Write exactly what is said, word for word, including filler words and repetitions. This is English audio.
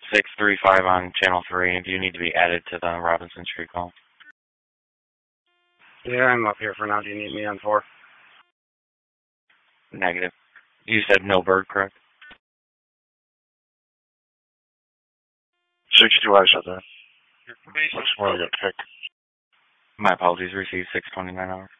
six three five on channel three, and you need to be added to the Robinson Street call. Yeah, I'm up here for now. Do you need me on four? Negative. You said no bird, correct? sixty-two, I said that. Looks more like a pick. My apologies, received six twenty-nine hours.